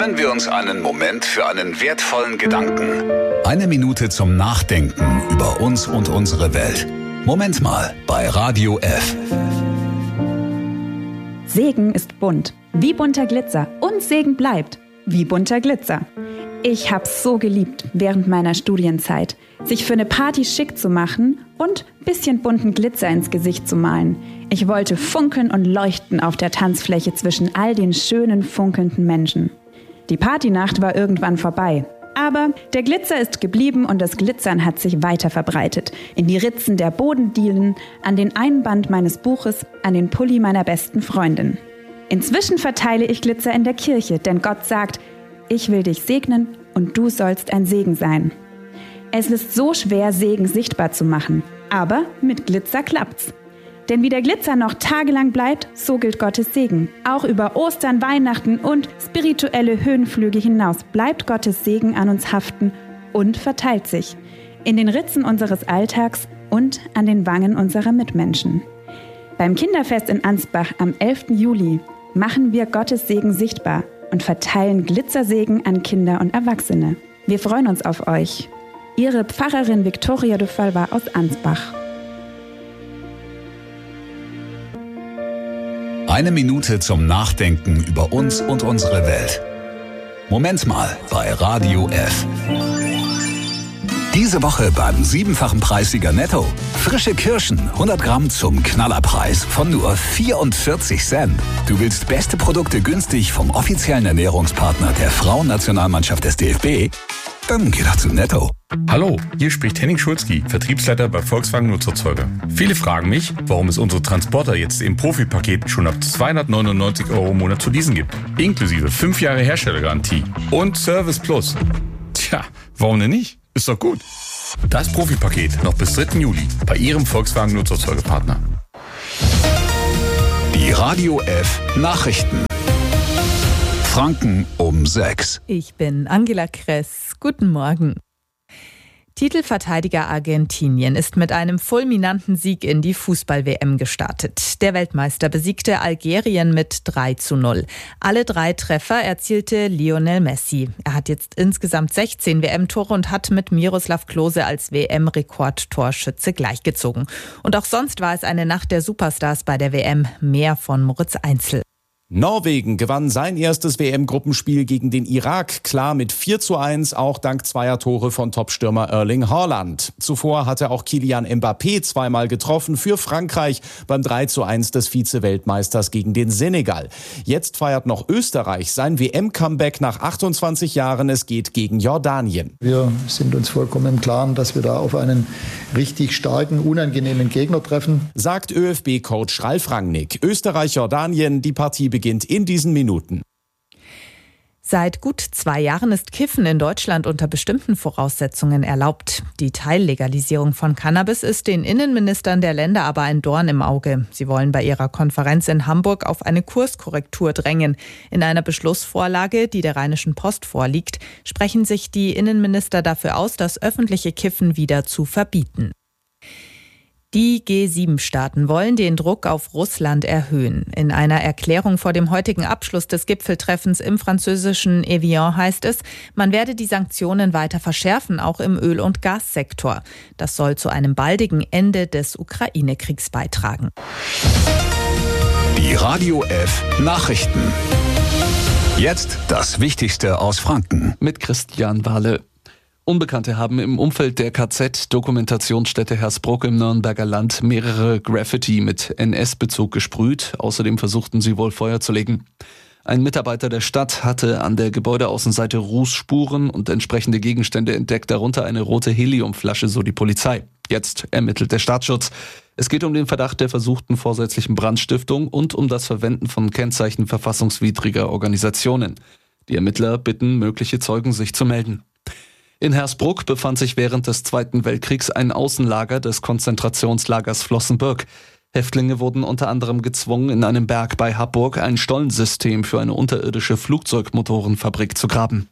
Nehmen wir uns einen Moment für einen wertvollen Gedanken. Eine Minute zum Nachdenken über uns und unsere Welt. Moment mal bei Radio F. Segen ist bunt, wie bunter Glitzer, und Segen bleibt, wie bunter Glitzer. Ich hab's so geliebt während meiner Studienzeit, sich für eine Party schick zu machen und bisschen bunten Glitzer ins Gesicht zu malen. Ich wollte funkeln und leuchten auf der Tanzfläche zwischen all den schönen, funkelnden Menschen. Die Partynacht war irgendwann vorbei. Aber der Glitzer ist geblieben und das Glitzern hat sich weiter verbreitet. In die Ritzen der Bodendielen, an den Einband meines Buches, an den Pulli meiner besten Freundin. Inzwischen verteile ich Glitzer in der Kirche, denn Gott sagt, ich will dich segnen und du sollst ein Segen sein. Es ist so schwer, Segen sichtbar zu machen, aber mit Glitzer klappt's. Denn wie der Glitzer noch tagelang bleibt, so gilt Gottes Segen. Auch über Ostern, Weihnachten und spirituelle Höhenflüge hinaus bleibt Gottes Segen an uns haften und verteilt sich. In den Ritzen unseres Alltags und an den Wangen unserer Mitmenschen. Beim Kinderfest in Ansbach am 11. Juli machen wir Gottes Segen sichtbar und verteilen Glitzersegen an Kinder und Erwachsene. Wir freuen uns auf euch. Ihre Pfarrerin Victoria de Falva aus Ansbach. Eine Minute zum Nachdenken über uns und unsere Welt. Moment mal bei Radio F. Diese Woche beim 7-fachen Preissieger Netto. Frische Kirschen, 100 Gramm zum Knallerpreis von nur 44 Cent. Du willst beste Produkte günstig vom offiziellen Ernährungspartner der Frauennationalmannschaft des DFB? Dann geh doch zu Netto. Hallo, hier spricht Henning Schulzki, Vertriebsleiter bei Volkswagen Nutzerzeuger. Viele fragen mich, warum es unsere Transporter jetzt im Profipaket schon ab 299 € im Monat zu leasen gibt. Inklusive 5 Jahre Herstellergarantie und Service Plus. Tja, warum denn nicht? Ist doch gut. Das Profipaket noch bis 3. Juli bei Ihrem Volkswagen Nutzerzeugerpartner. Die Radio F Nachrichten. Franken um 6. Ich bin Angela Kress. Guten Morgen. Titelverteidiger Argentinien ist mit einem fulminanten Sieg in die Fußball-WM gestartet. Der Weltmeister besiegte Algerien mit 3:0. Alle 3 Treffer erzielte Lionel Messi. Er hat jetzt insgesamt 16 WM-Tore und hat mit Miroslav Klose als WM-Rekordtorschütze gleichgezogen. Und auch sonst war es eine Nacht der Superstars bei der WM. Mehr von Moritz Einzel. Norwegen gewann sein erstes WM-Gruppenspiel gegen den Irak klar mit 4:1, auch dank 2er Tore von Topstürmer Erling Haaland. Zuvor hatte auch Kylian Mbappé zweimal getroffen für Frankreich beim 3:1 des Vize-Weltmeisters gegen den Senegal. Jetzt feiert noch Österreich sein WM-Comeback nach 28 Jahren. Es geht gegen Jordanien. Wir sind uns vollkommen im Klaren, dass wir da auf einen richtig starken, unangenehmen Gegner treffen, sagt ÖFB-Coach Ralf Rangnick. Österreich-Jordanien, die Partie beginnt in diesen Minuten. Seit gut 2 Jahren ist Kiffen in Deutschland unter bestimmten Voraussetzungen erlaubt. Die Teillegalisierung von Cannabis ist den Innenministern der Länder aber ein Dorn im Auge. Sie wollen bei ihrer Konferenz in Hamburg auf eine Kurskorrektur drängen. In einer Beschlussvorlage, die der Rheinischen Post vorliegt, sprechen sich die Innenminister dafür aus, das öffentliche Kiffen wieder zu verbieten. Die G7-Staaten wollen den Druck auf Russland erhöhen. In einer Erklärung vor dem heutigen Abschluss des Gipfeltreffens im französischen Evian heißt es, man werde die Sanktionen weiter verschärfen, auch im Öl- und Gassektor. Das soll zu einem baldigen Ende des Ukraine-Kriegs beitragen. Die Radio F Nachrichten. Jetzt das Wichtigste aus Franken. Mit Christian Wahle. Unbekannte haben im Umfeld der KZ-Dokumentationsstätte Hersbruck im Nürnberger Land mehrere Graffiti mit NS-Bezug gesprüht. Außerdem versuchten sie wohl Feuer zu legen. Ein Mitarbeiter der Stadt hatte an der Gebäudeaußenseite Rußspuren und entsprechende Gegenstände entdeckt, darunter eine rote Heliumflasche, so die Polizei. Jetzt ermittelt der Staatsschutz. Es geht um den Verdacht der versuchten vorsätzlichen Brandstiftung und um das Verwenden von Kennzeichen verfassungswidriger Organisationen. Die Ermittler bitten mögliche Zeugen, sich zu melden. In Hersbruck befand sich während des Zweiten Weltkriegs ein Außenlager des Konzentrationslagers Flossenbürg. Häftlinge wurden unter anderem gezwungen, in einem Berg bei Harburg ein Stollensystem für eine unterirdische Flugzeugmotorenfabrik zu graben.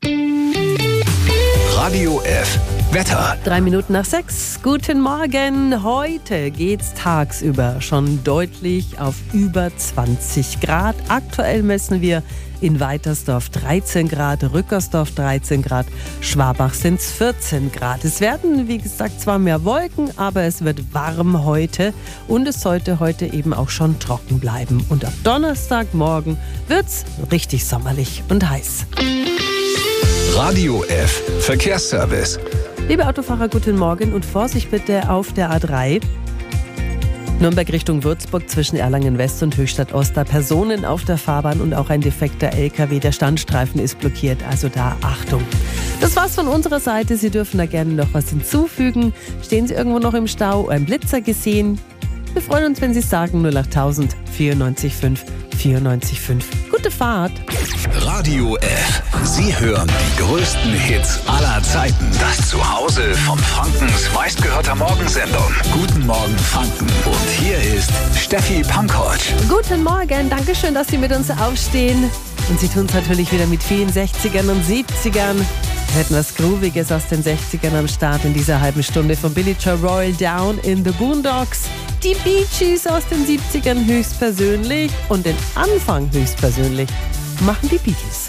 Radio F Wetter. 6:03. Guten Morgen. Heute geht's tagsüber schon deutlich auf über 20 Grad. Aktuell messen wir in Weitersdorf 13 Grad, Rückersdorf 13 Grad, Schwabach sind es 14 Grad. Es werden, wie gesagt, zwar mehr Wolken, aber es wird warm heute und es sollte heute eben auch schon trocken bleiben. Und ab Donnerstagmorgen wird es richtig sommerlich und heiß. Radio F Verkehrsservice. Liebe Autofahrer, guten Morgen und Vorsicht bitte auf der A3. Nürnberg Richtung Würzburg zwischen Erlangen West und Höchstadt Ost. Da Personen auf der Fahrbahn und auch ein defekter LKW. Der Standstreifen ist blockiert, also da Achtung. Das war's von unserer Seite. Sie dürfen da gerne noch was hinzufügen. Stehen Sie irgendwo noch im Stau? Einen Blitzer gesehen? Wir freuen uns, wenn Sie sagen 08000 94 94 5. Gute Fahrt! Radio F. Sie hören die größten Hits aller Zeiten. Das Zuhause von Frankens meistgehörter Morgensendung. Guten Morgen Franken. Und hier ist Steffi Pankovic. Guten Morgen, danke schön, dass Sie mit uns aufstehen. Und Sie tun es natürlich wieder mit vielen 60ern und 70ern. Wir hätten was Grooviges aus den 60ern am Start in dieser halben Stunde von Billy Joe Royal, Down in the Boondocks. Die Bee Gees aus den 70ern höchstpersönlich und den Anfang höchstpersönlich machen die Bee Gees.